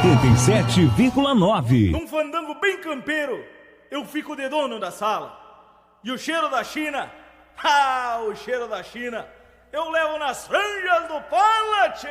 87,9. Num fandango bem campeiro, eu fico de dono da sala. E o cheiro da China, o cheiro da China, eu levo nas franjas do Pala, tchê!